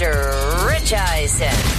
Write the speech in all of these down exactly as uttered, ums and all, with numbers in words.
Mister Rich Eisen.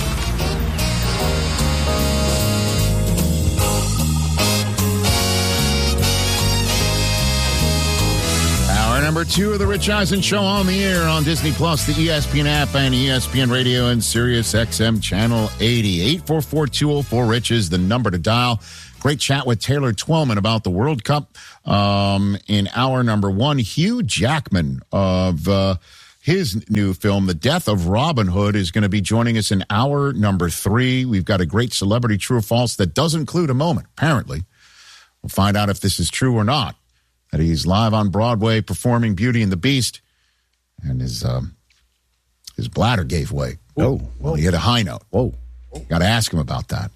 Number two of the Rich Eisen Show on the air on Disney Plus, the E S P N app, and E S P N Radio and Sirius X M Channel eighty. eight four four, two oh four, Rich is the number to dial. Great chat with Taylor Twellman about the World Cup. Um, in hour number one, Hugh Jackman of uh, his new film, The Death of Robin Hood, is going to be joining us in hour number three. We've got a great celebrity true or false that does include a moment, apparently. We'll find out if this is true or not. That he's live on Broadway performing Beauty and the Beast, and his um, his bladder gave way. Oh, well, he hit a high note. Whoa, got to ask him about that.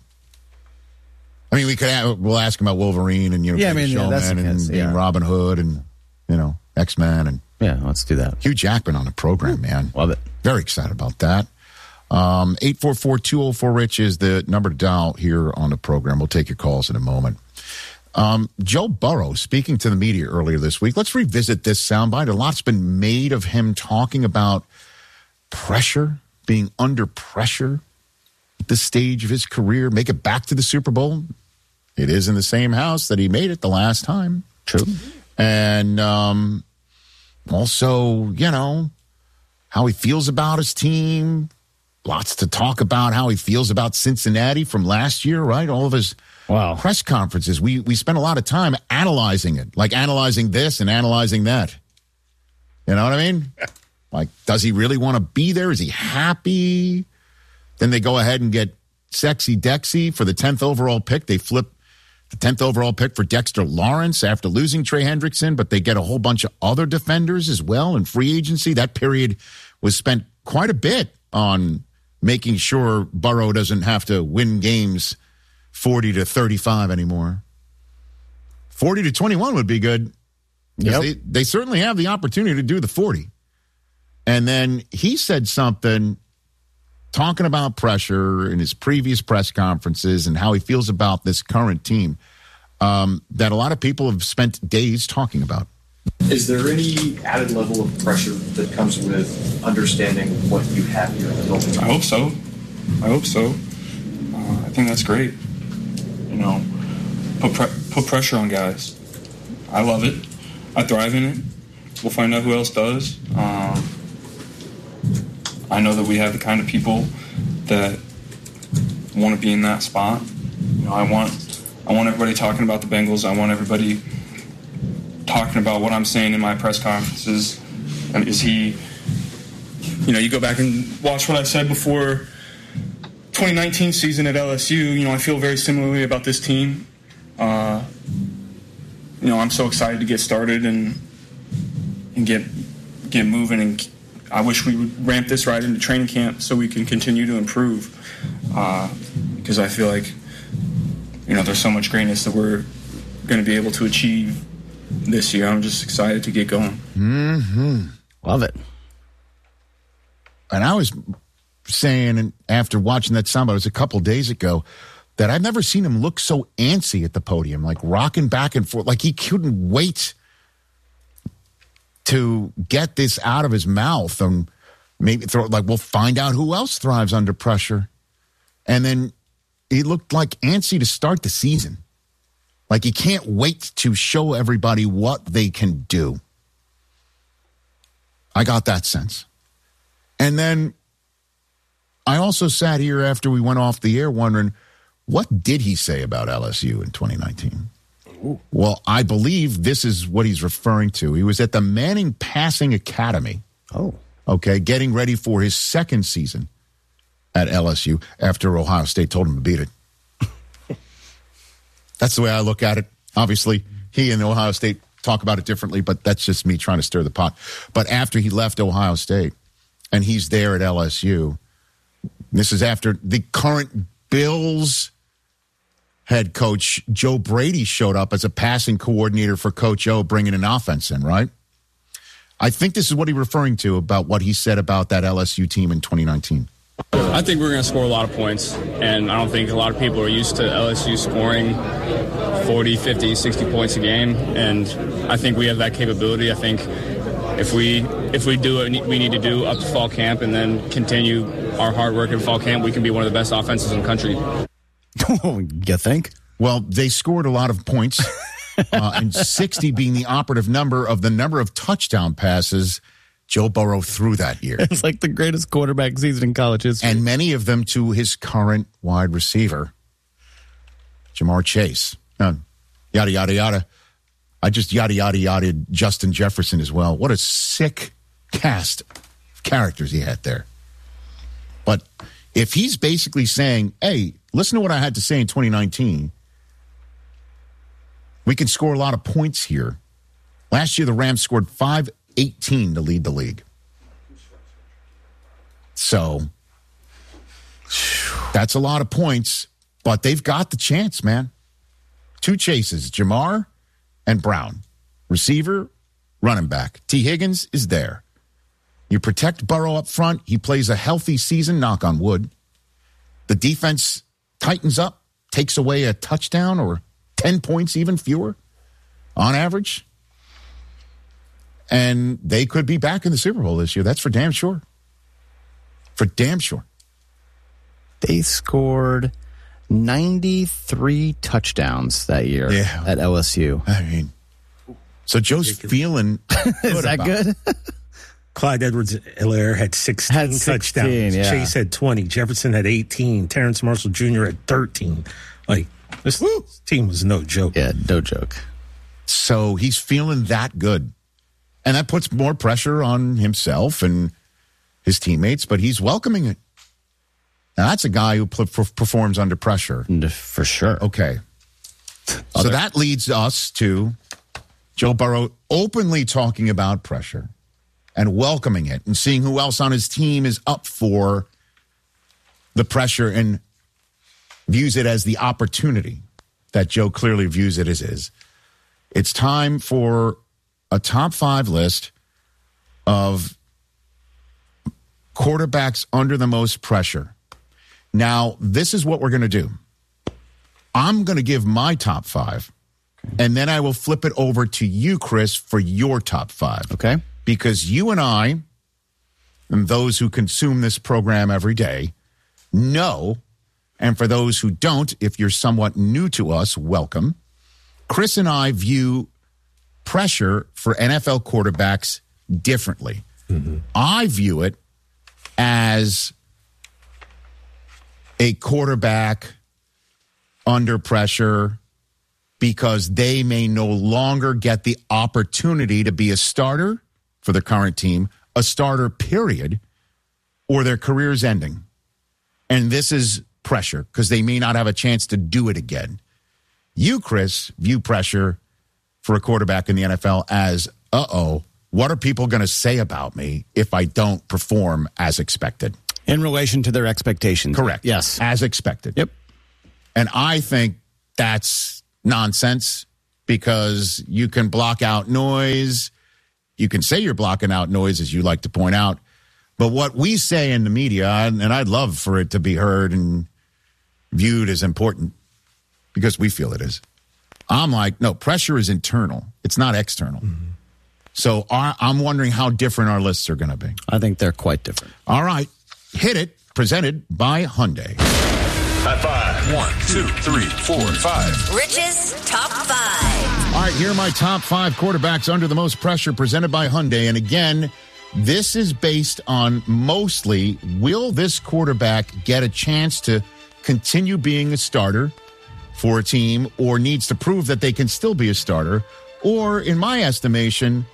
I mean, we could have, we'll ask him about Wolverine and you know, yeah, I mean, yeah, that's and, case, yeah. and Robin Hood and you know X-Men and yeah, let's do that. Hugh Jackman on the program, man. Love it. Very excited about that. Um, eight four four, two oh four, Rich is the number to dial here on the program. We'll take your calls in a moment. Um, Joe Burrow speaking to the media earlier this week. Let's revisit this soundbite. A lot's been made of him talking about pressure, being under pressure at this stage of his career. Make it back to the Super Bowl. It is in the same house that he made it the last time. True. And um, also, you know, how he feels about his team. Lots to talk about how he feels about Cincinnati from last year, right? All of his Wow. press conferences. We we spent a lot of time analyzing it, like analyzing this and analyzing that. You know what I mean? Like, does he really want to be there? Is he happy? Then they go ahead and get Sexy Dexy for the tenth overall pick. They flip the tenth overall pick for Dexter Lawrence after losing Trey Hendrickson, but they get a whole bunch of other defenders as well in free agency. That period was spent quite a bit on making sure Burrow doesn't have to win games forty to thirty-five anymore. forty to twenty-one would be good. Yep. They, they certainly have the opportunity to do the forty. And then he said something talking about pressure in his previous press conferences and how he feels about this current team um, that a lot of people have spent days talking about. Is there any added level of pressure that comes with understanding what you have here in the building? I hope so. I hope so. Uh, I think that's great. You know, put pre- put pressure on guys. I love it. I thrive in it. We'll find out who else does. Um, I know that we have the kind of people that want to be in that spot. You know, I want I want everybody talking about the Bengals. I want everybody talking about what I'm saying in my press conferences. And is he, you know, you go back and watch what I said before twenty nineteen season at L S U, you know, I feel very similarly about this team. Uh, you know, I'm so excited to get started and and get get moving. And I wish we would ramp this right into training camp so we can continue to improve. Uh, because I feel like, you know, there's so much greatness that we're going to be able to achieve this year. I'm just excited to get going. Mm-hmm. Love it. And I was saying after watching that soundbite, it was a couple days ago, that I've never seen him look so antsy at the podium, like rocking back and forth, like he couldn't wait to get this out of his mouth and maybe throw, like, we'll find out who else thrives under pressure. And then he looked like antsy to start the season. Like he can't wait to show everybody what they can do. I got that sense. And then I also sat here after we went off the air wondering, what did he say about L S U in twenty nineteen? Ooh. Well, I believe this is what he's referring to. He was at the Manning Passing Academy. Oh. Okay, getting ready for his second season at L S U after Ohio State told him to beat it. That's the way I look at it. Obviously, he and Ohio State talk about it differently, but that's just me trying to stir the pot. But after he left Ohio State and he's there at L S U, this is after the current Bills head coach Joe Brady showed up as a passing coordinator for Coach O, bringing an offense in, right? I think this is what he's referring to about what he said about that L S U team in twenty nineteen. I think we're going to score a lot of points, and I don't think a lot of people are used to L S U scoring forty, fifty, sixty points a game, and I think we have that capability. I think if we if we do what we need to do up to fall camp and then continue our hard work in fall camp, we can be one of the best offenses in the country. You think? Well, they scored a lot of points, uh, and sixty being the operative number of the number of touchdown passes Joe Burrow threw that year. It's like the greatest quarterback season in college history. And many of them to his current wide receiver, Jamar Chase. Uh, yada, yada, yada. I just yada, yada, yada Justin Jefferson as well. What a sick cast of characters he had there. But if he's basically saying, hey, listen to what I had to say in twenty nineteen. We can score a lot of points here. Last year, the Rams scored five eighteen to lead the league. So that's a lot of points, but they've got the chance, man. Two chases, Jamar and Brown. Receiver, running back. T. Higgins is there. You protect Burrow up front. He plays a healthy season, knock on wood. The defense tightens up, takes away a touchdown or ten points, even fewer on average. And they could be back in the Super Bowl this year. That's for damn sure. For damn sure. They scored ninety-three touchdowns that year yeah. at L S U. I mean, so Joe's feeling Is that good? Clyde Edwards-Helaire had sixteen, had sixteen touchdowns. Yeah. Chase had twenty. Jefferson had eighteen. Terrence Marshall Junior had thirteen. Like, this Woo. team was no joke. Yeah, no joke. So he's feeling that good. And that puts more pressure on himself and his teammates, but he's welcoming it. Now, that's a guy who p- performs under pressure. For sure. Okay. So that leads us to Joe Burrow openly talking about pressure and welcoming it and seeing who else on his team is up for the pressure and views it as the opportunity that Joe clearly views it as is. It's time for a top five list of quarterbacks under the most pressure. Now, this is what we're going to do. I'm going to give my top five, and then I will flip it over to you, Chris, for your top five. Okay. Because you and I, and those who consume this program every day, know, and for those who don't, if you're somewhat new to us, welcome. Chris and I view pressure for N F L quarterbacks differently. Mm-hmm. I view it as a quarterback under pressure because they may no longer get the opportunity to be a starter for the current team, a starter period, or their career's ending. And this is pressure because they may not have a chance to do it again. You, Chris, view pressure for a quarterback in the N F L as, uh-oh, what are people going to say about me if I don't perform as expected? In relation to their expectations. Correct. Yes. As expected. Yep. And I think that's nonsense because you can block out noise. You can say you're blocking out noise, as you like to point out. But what we say in the media, and I'd love for it to be heard and viewed as important because we feel it is. I'm like, no, pressure is internal. It's not external. Mm-hmm. So our, I'm wondering how different our lists are going to be. I think they're quite different. All right. Hit it. Presented by Hyundai. High five. One, two, three, four, five. Rich's Top Five. All right, here are my top five quarterbacks under the most pressure presented by Hyundai. And again, this is based on mostly, will this quarterback get a chance to continue being a starter for a team or needs to prove that they can still be a starter? Or, in my estimation,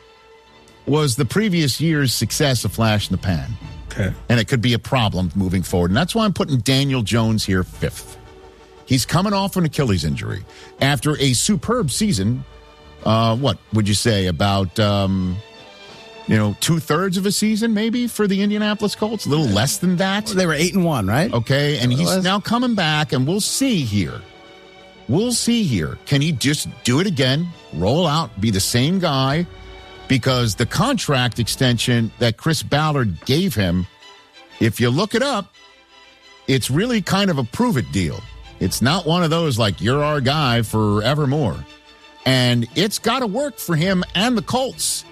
was the previous year's success a flash in the pan? Okay. And it could be a problem moving forward. And that's why I'm putting Daniel Jones here fifth. He's coming off an Achilles injury after a superb season. Uh, what would you say about, um, you know, two-thirds of a season maybe for the Indianapolis Colts? A little less than that. They were eight and one, right? Okay, and he's now coming back, and we'll see here. We'll see here. Can he just do it again, roll out, be the same guy? Because the contract extension that Chris Ballard gave him, if you look it up, it's really kind of a prove-it deal. It's not one of those like, you're our guy forevermore. And it's got to work for him and the Colts.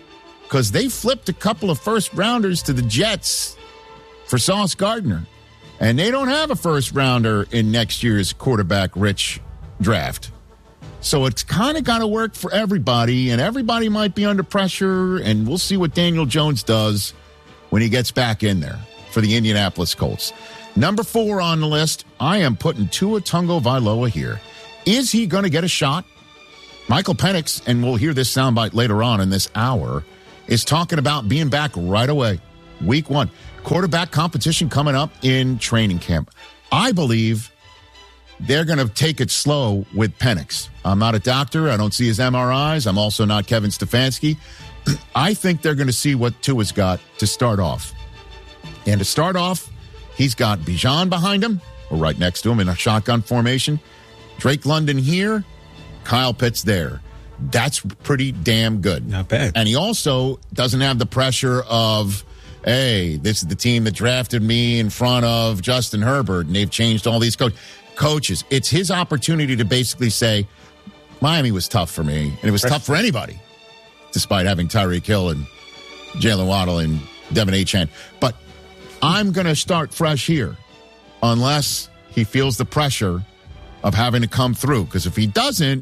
because they flipped a couple of first rounders to the Jets for Sauce Gardner. And they don't have a first rounder in next year's quarterback rich draft. So it's kind of got to work for everybody, and everybody might be under pressure, and we'll see what Daniel Jones does when he gets back in there for the Indianapolis Colts. Number four on the list, I am putting Tua Tagovailoa here. Is he going to get a shot? Michael Penix, and we'll hear this soundbite later on in this hour, is talking about being back right away. Week one. Quarterback competition coming up in training camp. I believe they're going to take it slow with Penix. I'm not a doctor. I don't see his M R Is. I'm also not Kevin Stefanski. I think they're going to see what Tua's got to start off. And to start off, he's got Bijan behind him, or right next to him in a shotgun formation. Drake London here, Kyle Pitts there. That's pretty damn good. Not bad. And he also doesn't have the pressure of, hey, this is the team that drafted me in front of Justin Herbert, and they've changed all these co- coaches. It's his opportunity to basically say, Miami was tough for me, and it was tough for anybody, despite having Tyreek Hill and Jalen Waddle and Devin Achane. But I'm going to start fresh here unless he feels the pressure of having to come through. Because if he doesn't,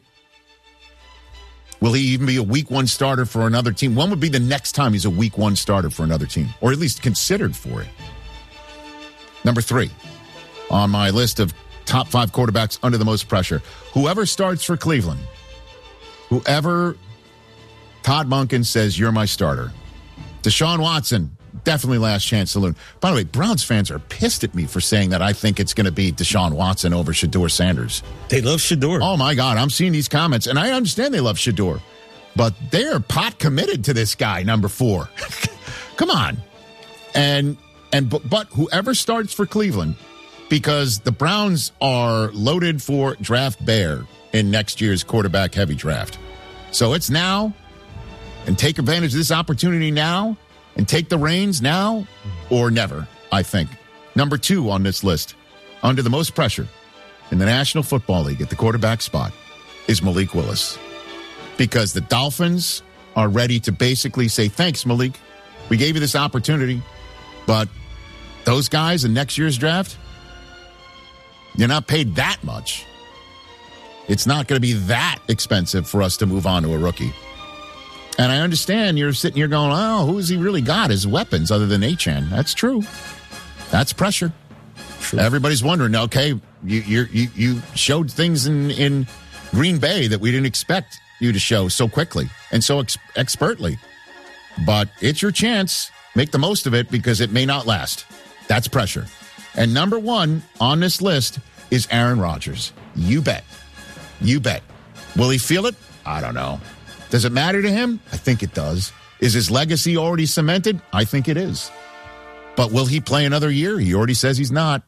will he even be a week one starter for another team? When would be the next time he's a week one starter for another team? Or at least considered for it. Number three on my list of top five quarterbacks under the most pressure. Whoever starts for Cleveland, whoever Todd Monken says, you're my starter. Deshaun Watson, definitely last chance saloon. By the way, Browns fans are pissed at me for saying that I think it's going to be Deshaun Watson over Shedeur Sanders. They love Shedeur. Oh, my God. I'm seeing these comments, and I understand they love Shedeur. But they're pot committed to this guy, number four. Come on. And and but, but whoever starts for Cleveland, because the Browns are loaded for draft bear in next year's quarterback-heavy draft. So it's now, and take advantage of this opportunity now, and take the reins now or never, I think. Number two on this list, under the most pressure in the National Football League at the quarterback spot, is Malik Willis. Because the Dolphins are ready to basically say, thanks, Malik. We gave you this opportunity, but those guys in next year's draft, you're not paid that much. It's not going to be that expensive for us to move on to a rookie. And I understand you're sitting here going, oh, who has he really got as weapons other than Achane? That's true. That's pressure. True. Everybody's wondering, okay, you you're, you you showed things in, in Green Bay that we didn't expect you to show so quickly and so ex- expertly. But it's your chance. Make the most of it because it may not last. That's pressure. And number one on this list is Aaron Rodgers. You bet. You bet. Will he feel it? I don't know. Does it matter to him? I think it does. Is his legacy already cemented? I think it is. But will he play another year? He already says he's not.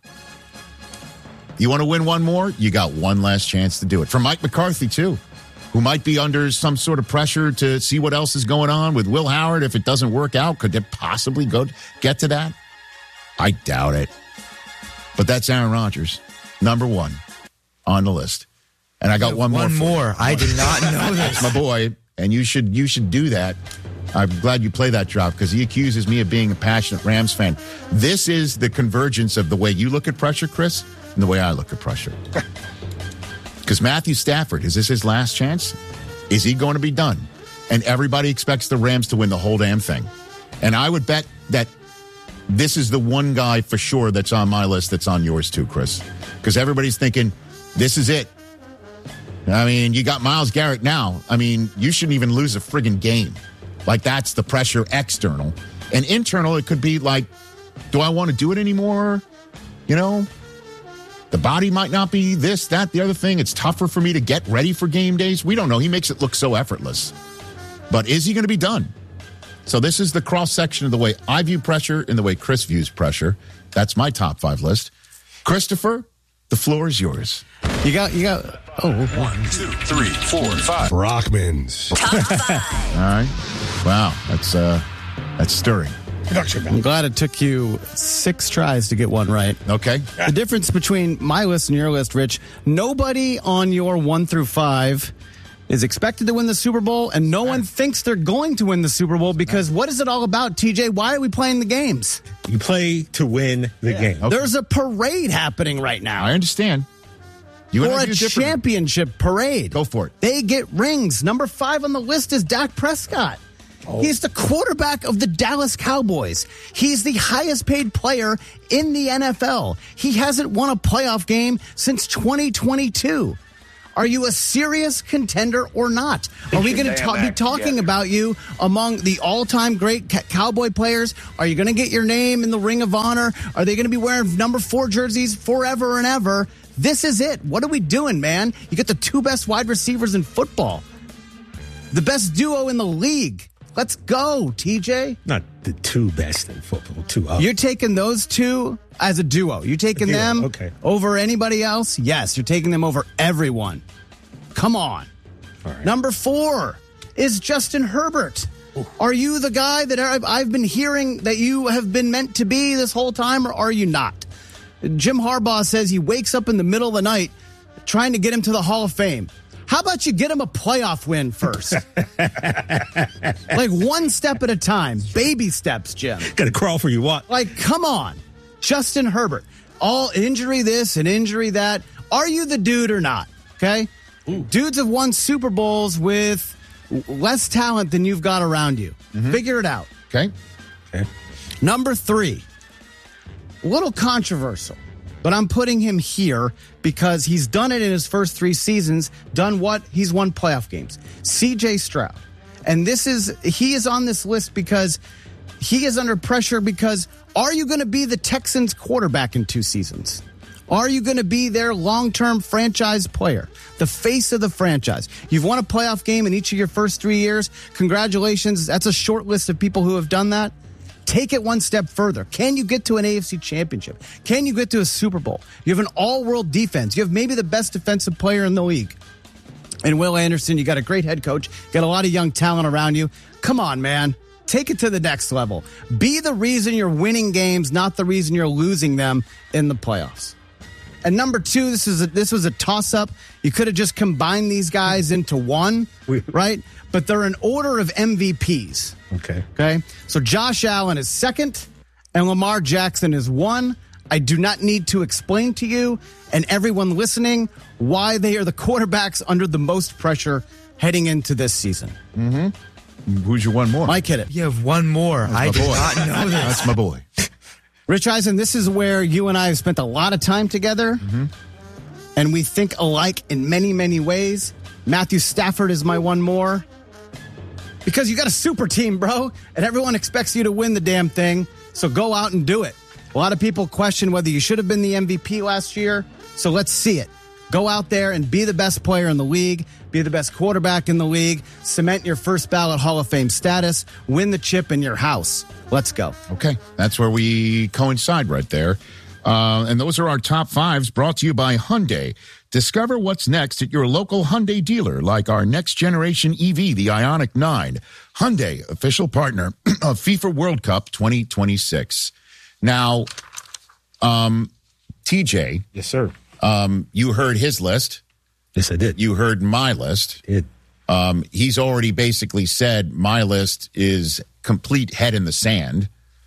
You want to win one more? You got one last chance to do it. For Mike McCarthy, too, who might be under some sort of pressure to see what else is going on with Will Howard. If it doesn't work out, could it possibly go get to that? I doubt it. But that's Aaron Rodgers, number one on the list. And I got one, one more. One more. I did not know this. That's my boy. And you should you should do that. I'm glad you play that drop because he accuses me of being a passionate Rams fan. This is the convergence of the way you look at pressure, Chris, and the way I look at pressure. Because Matthew Stafford, is this his last chance? Is he going to be done? And everybody expects the Rams to win the whole damn thing. And I would bet that this is the one guy for sure that's on my list that's on yours too, Chris. Because everybody's thinking, this is it. I mean, you got Myles Garrett now. I mean, you shouldn't even lose a friggin' game. Like, that's the pressure external. And internal, it could be like, do I want to do it anymore? You know? The body might not be this, that, the other thing. It's tougher for me to get ready for game days. We don't know. He makes it look so effortless. But is he going to be done? So this is the cross-section of the way I view pressure and the way Chris views pressure. That's my top five list. Christopher, the floor is yours. You got, you got, oh. One, two, three, four, five. Brockman's. Top five. All right. Wow. That's, uh, that's stirring. I'm glad it took you six tries to get one right. Okay. The difference between my list and your list, Rich, nobody on your one through five is expected to win the Super Bowl, and no one thinks they're going to win the Super Bowl because what is it all about, T J? Why are we playing the games? You play to win the Yeah. game. Okay. There's a parade happening right now. I understand. You and or I a do differently. championship parade. Go for it. They get rings. Number five on the list is Dak Prescott. Oh. He's the quarterback of the Dallas Cowboys. He's the highest paid player in the N F L. He hasn't won a playoff game since twenty twenty-two. Are you a serious contender or not? Are we going to ta- be talking about you among the all-time great ca- Cowboy players? Are you going to get your name in the Ring of Honor? Are they going to be wearing number four jerseys forever and ever? This is it. What are we doing, man? You get the two best wide receivers in football. The best duo in the league. Let's go, T J. Not the two best in football, two up. You're taking those two as a duo. You're taking duo, them okay. over anybody else? Yes, you're taking them over everyone. Come on. All right. Number four is Justin Herbert. Ooh. Are you the guy that I've, I've been hearing that you have been meant to be this whole time, or are you not? Jim Harbaugh says he wakes up in the middle of the night trying to get him to the Hall of Fame. How about you get him a playoff win first? Like one step at a time. Baby steps, Jim. Got to crawl for you. What? Like, come on. Justin Herbert. All injury this and injury that. Are you the dude or not? Okay? Ooh. Dudes have won Super Bowls with less talent than you've got around you. Mm-hmm. Figure it out. Okay. Okay. Number three. A little controversial, but I'm putting him here because he's done it in his first three seasons. Done what? He's won playoff games. C J Stroud. And this is, he is on this list because he is under pressure because are you going to be the Texans quarterback in two seasons? Are you going to be their long-term franchise player, the face of the franchise? You've won a playoff game in each of your first three years. Congratulations. That's a short list of people who have done that. Take it one step further. Can you get to an A F C championship? Can you get to a Super Bowl? You have an all-world defense. You have maybe the best defensive player in the league. And Will Anderson, you got a great head coach, got a lot of young talent around you. Come on, man. Take it to the next level. Be the reason you're winning games, not the reason you're losing them in the playoffs. And number two, this is a, this was a toss-up. You could have just combined these guys into one, right? But they're in order of M V Ps. Okay. Okay. So Josh Allen is second, and Lamar Jackson is one. I do not need to explain to you and everyone listening why they are the quarterbacks under the most pressure heading into this season. Mm-hmm. Who's your one more? Mike hit it. You have one more. That's I did boy. not know this. That's my boy. Rich Eisen, this is where you and I have spent a lot of time together, mm-hmm. and we think alike in many, many ways. Matthew Stafford is my one more. Because you got a super team, bro, and everyone expects you to win the damn thing, so go out and do it. A lot of people question whether you should have been the M V P last year, so let's see it. Go out there and be the best player in the league, be the best quarterback in the league, cement your first ballot Hall of Fame status, win the chip in your house. Let's go. Okay, that's where we coincide right there. Uh, and those are our top fives brought to you by Hyundai. Discover what's next at your local Hyundai dealer, like our next generation E V, the Ioniq nine. Hyundai, official partner of FIFA World Cup twenty twenty-six. Now, um, T J. Yes, sir. Um, you heard his list. Yes, I did. You heard my list. I did. Um, he's already basically said my list is complete head in the sand,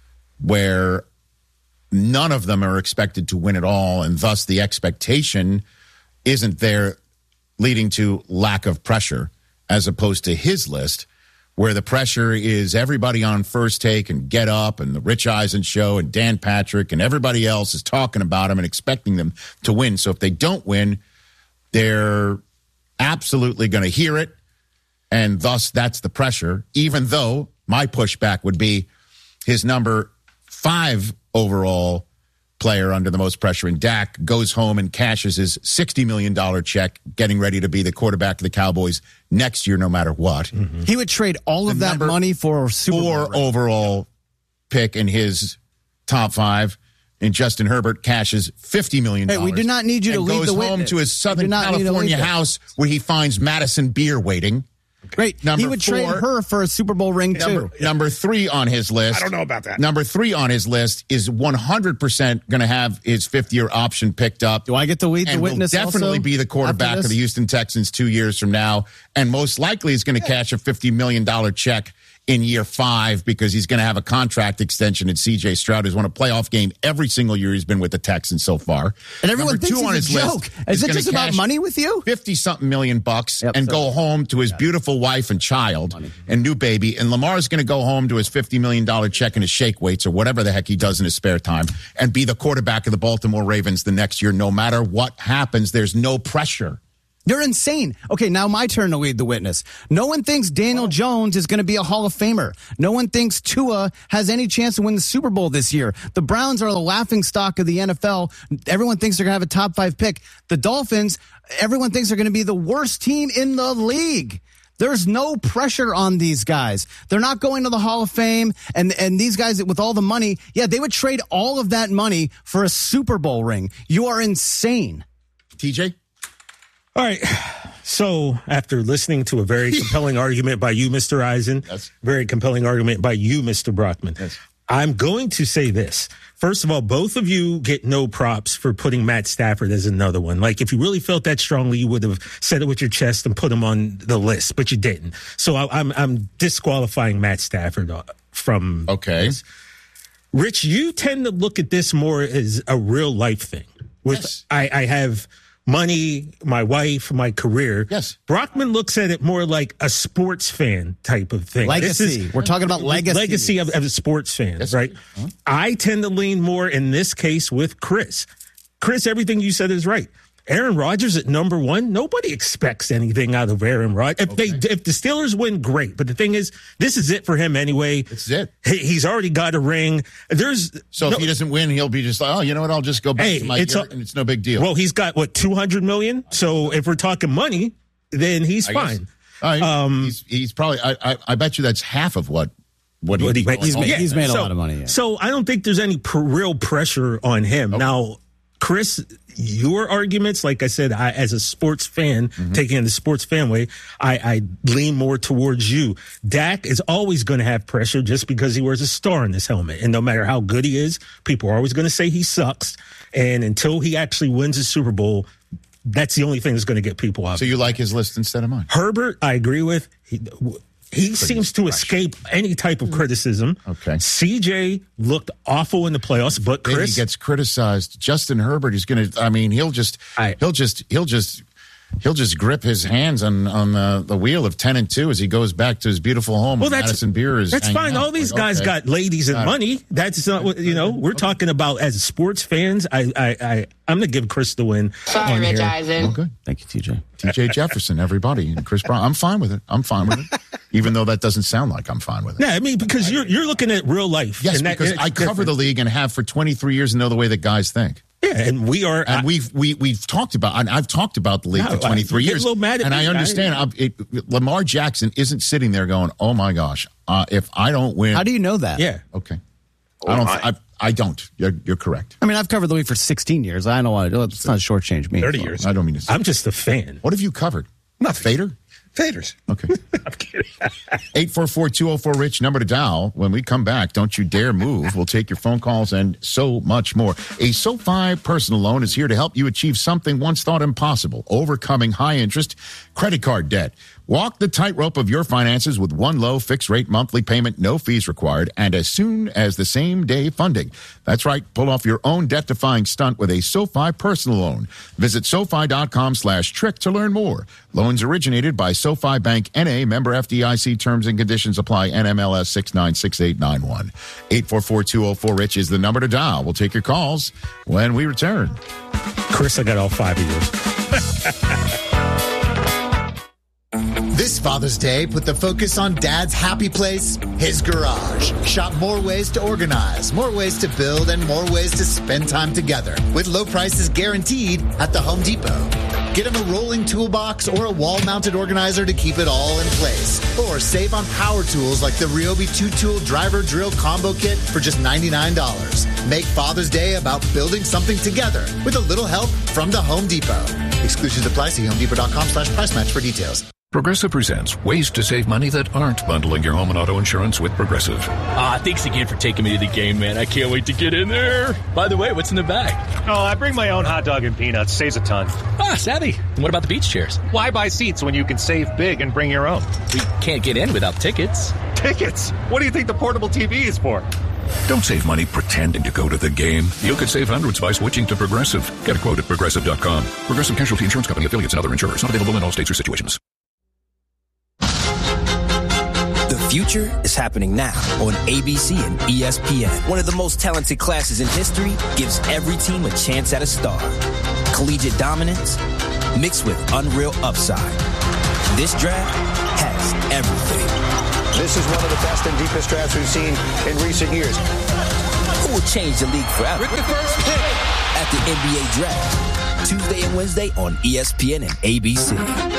where none of them are expected to win at all, and thus the expectation isn't there, leading to lack of pressure, as opposed to his list, where the pressure is everybody on First Take and Get Up and the Rich Eisen Show and Dan Patrick and everybody else is talking about them and expecting them to win. So if they don't win, they're absolutely going to hear it, and thus that's the pressure, even though my pushback would be his number five overall player under the most pressure in Dak goes home and cashes his sixty million dollars check, getting ready to be the quarterback of the Cowboys next year, no matter what. Mm-hmm. He would trade all the of that money for a Super Bowl four overall pick in his top five. And Justin Herbert cashes fifty million dollars. Hey, we do not need you to and lead goes the home witness. to his Southern We do not need to California lead house where he finds Madison beer waiting. Great. Number he would four, trade her for a Super Bowl ring, number, too. number three on his list. I don't know about that. Number three on his list is one hundred percent going to have his fifth-year option picked up. Do I get to lead the and witness will definitely also be the quarterback after of this? the Houston Texans two years from now. And most likely is going to cash a fifty million dollars check in year five because he's going to have a contract extension at C J Stroud, who's won a playoff game every single year he's been with the Texans so far. And everyone Number thinks two on it's his a joke. list Is it gonna just about cash money with you? fifty-something million bucks Yep, and so- go home to his beautiful wife and child and new baby. And Lamar's going to go home to his fifty million dollars check in his shake weights or whatever the heck he does in his spare time and be the quarterback of the Baltimore Ravens the next year. No matter what happens, there's no pressure. You're insane. Okay, now my turn to lead the witness. No one thinks Daniel Jones is going to be a Hall of Famer. No one thinks Tua has any chance to win the Super Bowl this year. The Browns are the laughing stock of the N F L. Everyone thinks they're going to have a top five pick. The Dolphins, everyone thinks they're going to be the worst team in the league. There's no pressure on these guys. They're not going to the Hall of Fame. And, and these guys with all the money, yeah, they would trade all of that money for a Super Bowl ring. You are insane. T J? All right. So after listening to a very compelling argument by you, Mister Eisen, Yes. very compelling argument by you, Mister Brockman, Yes. I'm going to say this. First of all, both of you get no props for putting Matt Stafford as another one. Like, if you really felt that strongly, you would have said it with your chest and put him on the list, but you didn't. So I, I'm I'm disqualifying Matt Stafford from Okay. this. Rich, you tend to look at this more as a real life thing. With Yes. I, I have money, my wife, my career. Yes. Brockman looks at it more like a sports fan type of thing. This Legacy. is- We're talking about legacy. Legacy of, of a sports fan, Yes. right? Huh? I tend to lean more in this case with Chris. Chris, everything you said is right. Aaron Rodgers at number one. Nobody expects anything out of Aaron Rodgers. If Okay. they, if the Steelers win, great. But the thing is, this is it for him anyway. This is it. He, he's already got a ring. There's So no- if he doesn't win, he'll be just like, oh, you know what? I'll just go back Hey, to my it's year, a- and it's no big deal. well, he's got what two hundred million. So if we're talking money, then he's I guess. fine. All right. Um, he's, he's probably, I, I, I bet you that's half of what, what, What he- he, He's made, Yeah, he's made a so- lot of money. Yeah. So I don't think there's any pr- real pressure on him. Now, Chris, your arguments, like I said, I, as a sports fan, Mm-hmm. taking it the sports fan way, I, I lean more towards you. Dak is always going to have pressure just because he wears a star in his helmet. And no matter how good he is, people are always going to say he sucks. And until he actually wins a Super Bowl, that's the only thing that's going to get people out. So you like his list instead of mine? Herbert, I agree with. He, he seems to escape any type of criticism. Okay. C J looked awful in the playoffs, but Maybe Chris he gets criticized. Justin Herbert is going to, I mean, he'll just, I- he'll just, he'll just, he'll just grip his hands on, on the, the wheel of ten and two as he goes back to his beautiful home. Well, where that's Madison Beer is that's hanging fine. out. All these Like, guys okay. got ladies and Got it. money. That's not what you know. We're talking about as sports fans. I I, I I'm gonna give Chris the win. Sorry, on Rich here. Eisen. Oh, good. Thank you, T J. T J Jefferson, everybody, and Chris Brown. I'm fine with it. I'm fine with it. Even though that doesn't sound like I'm fine with it. Yeah, I mean because you're you're looking at real life. Yes, and that- because it's I cover different. the league and have for twenty-three years and know the way that guys think. Yeah, and we are. And I- we've we we've talked about. And I've talked about the league No, for twenty-three I- you get years, a little mad at and me. I understand. I- I'm- it, Lamar Jackson isn't sitting there going, "Oh my gosh, uh, if I don't win." How do you know that? yeah. Okay, I don't. I, I don't. You're, you're correct. I mean, I've covered the league for sixteen years. I don't want to do it. It's not shortchange me. thirty years. I don't mean to. Say. I'm just a fan. What have you covered? Nothing. Fader. Faders. Okay. I'm kidding. eight four four, two oh four, RICH, number to dial. When we come back, don't you dare move. We'll take your phone calls and so much more. A SoFi personal loan is here to help you achieve something once thought impossible, overcoming high interest credit card debt. Walk the tightrope of your finances with one low fixed rate monthly payment, no fees required, and as soon as the same day funding. That's right. Pull off your own debt-defying stunt with a SoFi personal loan. Visit SoFi.com slash trick to learn more. Loans originated by SoFi Bank N A, member F D I C. Terms and conditions apply. N M L S six nine six eight nine one. eight four four, two oh four, RICH is the number to dial. We'll take your calls when we return. Chris, I got all five of yours. This Father's Day, put the focus on Dad's happy place, his garage. Shop more ways to organize, more ways to build, and more ways to spend time together. With low prices guaranteed at the Home Depot. Get him a rolling toolbox or a wall-mounted organizer to keep it all in place. Or save on power tools like the Ryobi two-tool driver drill combo kit for just ninety-nine dollars. Make Father's Day about building something together with a little help from the Home Depot. Exclusions apply. See homedepot.com slash price match for details. Progressive presents ways to save money that aren't bundling your home and auto insurance with Progressive. Ah, thanks again for taking me to the game, man. I can't wait to get in there. By the way, what's in the bag? Oh, I bring my own hot dog and peanuts. Saves a ton. Ah, savvy. And what about the beach chairs? Why buy seats when you can save big and bring your own? We can't get in without tickets. Tickets? What do you think the portable T V is for? Don't save money pretending to go to the game. You could save hundreds by switching to Progressive. Get a quote at Progressive dot com. Progressive Casualty Insurance Company, affiliates, and other insurers. Not available in all states or situations. The future is happening now on A B C and E S P N. One of the most talented classes in history gives every team a chance at a star. Collegiate dominance mixed with unreal upside. This draft has everything. This is one of the best and deepest drafts we've seen in recent years. Who will change the league forever? The first pick at the N B A Draft. Tuesday and Wednesday on E S P N and A B C.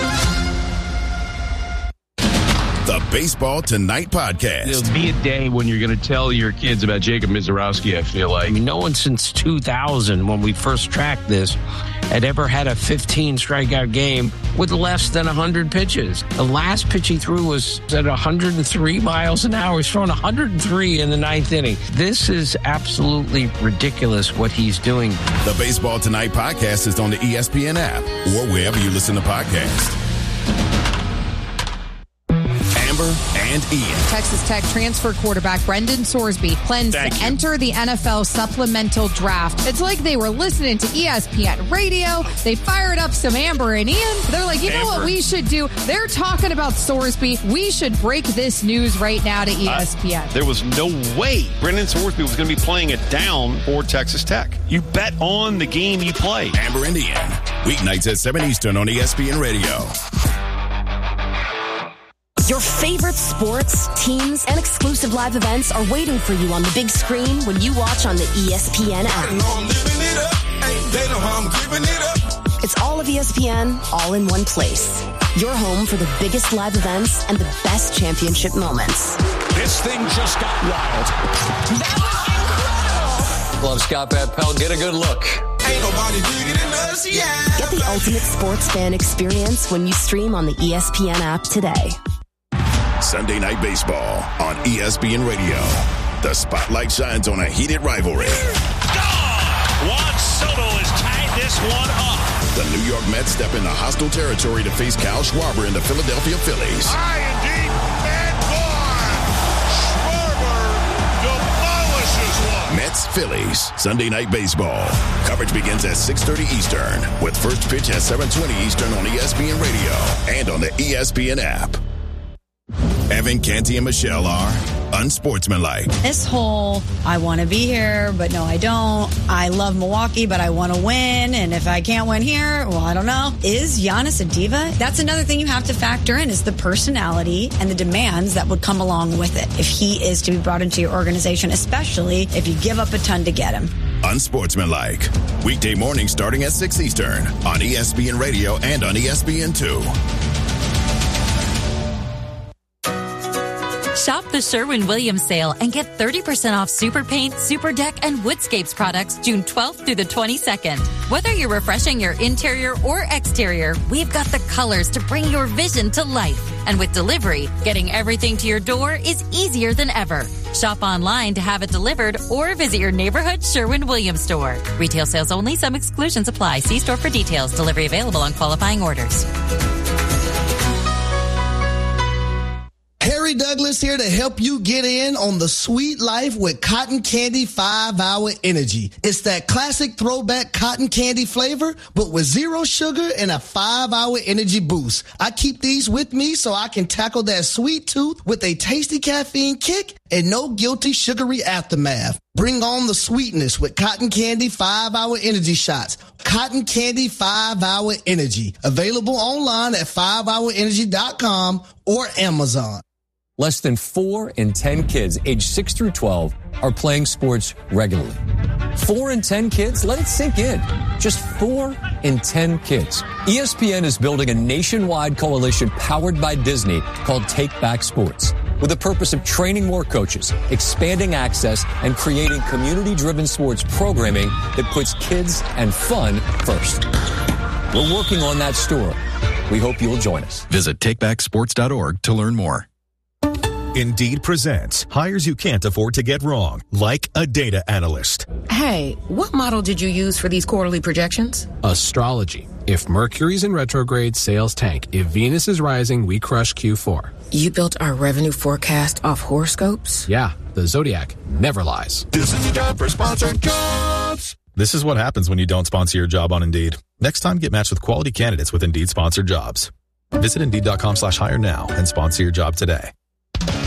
The Baseball Tonight podcast. There'll be a day when you're going to tell your kids about Jacob Misiorowski, I feel like. I mean, no one since two thousand, when we first tracked this, had ever had a fifteen strikeout game with less than one hundred pitches. The last pitch he threw was at one hundred three miles an hour. He's thrown one hundred three in the ninth inning. This is absolutely ridiculous what he's doing. The Baseball Tonight podcast is on the E S P N app or wherever you listen to podcasts. Amber and Ian. Texas Tech transfer quarterback Brendan Sorsby plans Thank to you. enter the N F L supplemental draft. It's like they were listening to E S P N radio. They fired up some Amber and Ian. They're like, you Amber. know what we should do? They're talking about Sorsby. We should break this news right now to E S P N. Uh, there was no way Brendan Sorsby was going to be playing it down for Texas Tech. You bet on the game you play. Amber and Ian. Weeknights at seven Eastern on E S P N Radio. Your favorite sports, teams, and exclusive live events are waiting for you on the big screen when you watch on the E S P N app. They know how I'm giving it up. It's all of E S P N, all in one place. Your home for the biggest live events and the best championship moments. This thing just got wild. That was incredible. Love Scott Van Pelt. Get a good look. Ain't nobody bigger than us, yeah. Get the ultimate sports fan experience when you stream on the E S P N app today. Sunday Night Baseball on E S P N Radio. The spotlight shines on a heated rivalry. Gone! Juan Soto has tied this one up. The New York Mets step into hostile territory to face Kyle Schwarber and the Philadelphia Phillies. High and deep and gone. Schwarber demolishes one. Mets Phillies Sunday Night Baseball. Coverage begins at six thirty Eastern with first pitch at seven twenty Eastern on E S P N Radio and on the E S P N app. Evan, Canty, and Michelle are unsportsmanlike. This whole, I want to be here, but no, I don't. I love Milwaukee, but I want to win. And if I can't win here, well, I don't know. Is Giannis a diva? That's another thing you have to factor in is the personality and the demands that would come along with it if he is to be brought into your organization, especially if you give up a ton to get him. Unsportsmanlike. Weekday morning starting at six Eastern on E S P N Radio and on E S P N two. Shop the Sherwin-Williams sale and get thirty percent off Super Paint, Super Deck, and Woodscapes products June twelfth through the twenty-second. Whether you're refreshing your interior or exterior, we've got the colors to bring your vision to life. And with delivery, getting everything to your door is easier than ever. Shop online to have it delivered or visit your neighborhood Sherwin-Williams store. Retail sales only. Some exclusions apply. See store for details. Delivery available on qualifying orders. Harry Douglas here to help you get in on the sweet life with Cotton Candy five hour Energy. It's that classic throwback cotton candy flavor, but with zero sugar and a five hour energy boost. I keep these with me so I can tackle that sweet tooth with a tasty caffeine kick and no guilty sugary aftermath. Bring on the sweetness with Cotton Candy five hour Energy shots. Cotton Candy five hour Energy. Available online at five hour energy dot com or Amazon. Less than four in ten kids aged six through twelve are playing sports regularly. Four in ten kids? Let it sink in. Just four in ten kids. E S P N is building a nationwide coalition powered by Disney called Take Back Sports, with the purpose of training more coaches, expanding access, and creating community-driven sports programming that puts kids and fun first. We're working on that store. We hope you'll join us. Visit take back sports dot org to learn more. Indeed presents hires you can't afford to get wrong, like a data analyst. Hey, what model did you use for these quarterly projections? Astrology. If Mercury's in retrograde, sales tank. If Venus is rising, we crush Q four. You built our revenue forecast off horoscopes? Yeah, the Zodiac never lies. This is your job for sponsored jobs. This is what happens when you don't sponsor your job on Indeed. Next time, get matched with quality candidates with Indeed sponsored jobs. Visit Indeed.com slash hire now and sponsor your job today.